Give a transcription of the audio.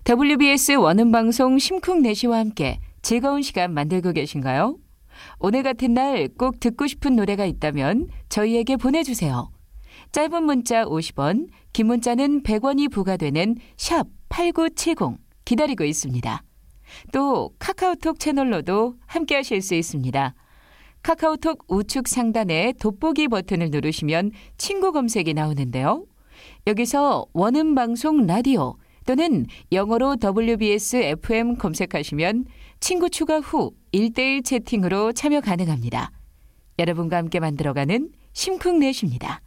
WBS 원음방송 심쿵내시와 함께 즐거운 시간 만들고 계신가요? 오늘 같은 날 꼭 듣고 싶은 노래가 있다면 저희에게 보내주세요. 짧은 문자 50원, 긴 문자는 100원이 부과되는 샵 8970 기다리고 있습니다. 또 카카오톡 채널로도 함께 하실 수 있습니다. 카카오톡 우측 상단에 돋보기 버튼을 누르시면 친구 검색이 나오는데요. 여기서 원음방송 라디오 또는 영어로 WBS FM 검색하시면 친구 추가 후 1:1 채팅으로 참여 가능합니다. 여러분과 함께 만들어가는 심쿵넷입니다.